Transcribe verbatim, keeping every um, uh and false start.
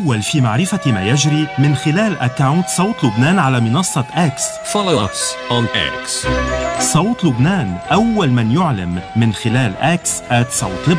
الأول في معرفة ما يجري من خلال أكاونت صوت لبنان على منصة إكس. Follow us on X. صوت لبنان، أول من يعلم من خلال إكس آت صوت لبنان.